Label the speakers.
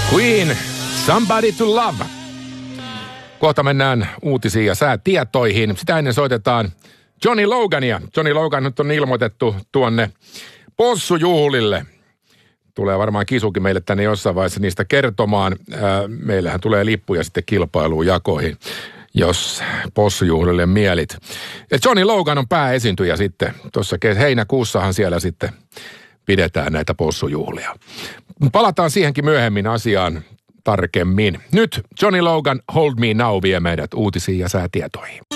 Speaker 1: Queen, Somebody to Love. Kohta mennään uutisiin ja säätietoihin. Sitä ennen soitetaan Johnny Logania. Johnny Logan nyt on ilmoitettu tuonne possujuhlille. Tulee varmaan Kisukin meille tänne jossain vaiheessa niistä kertomaan. Meillähän tulee lippuja sitten kilpailuun jakoihin, jos possujuhlille mielit. Ja Johnny Logan on pääesiintyjä sitten. Tuossa heinäkuussahan siellä sitten pidetään näitä possujuhlia. Palataan siihenkin myöhemmin asiaan tarkemmin. Nyt Johnny Logan, Hold Me Now vie meidät uutisiin ja säätietoihin.